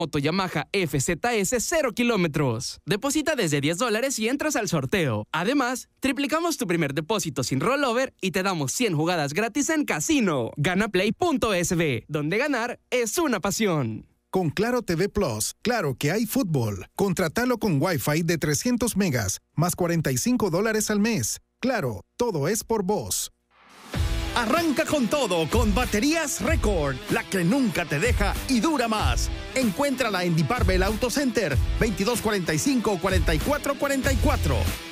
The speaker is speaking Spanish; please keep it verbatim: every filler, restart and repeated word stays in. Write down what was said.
Moto Yamaha F Z S cero kilómetros. Deposita desde diez dólares y entras al sorteo. Además, triplicamos tu primer depósito sin rollover y te damos cien jugadas gratis en casino. Ganaplay punto es be, donde ganar es una pasión. Con Claro T V Plus, claro que hay fútbol. Contratalo con Wi-Fi de trescientos megas, más cuarenta y cinco dólares al mes. Claro, todo es por vos. Arranca con todo con Baterías Record, la que nunca te deja y dura más. Encuéntrala en Diparvel Auto Center, veintidós cuarenta y cinco, cuarenta y cuatro cuarenta y cuatro.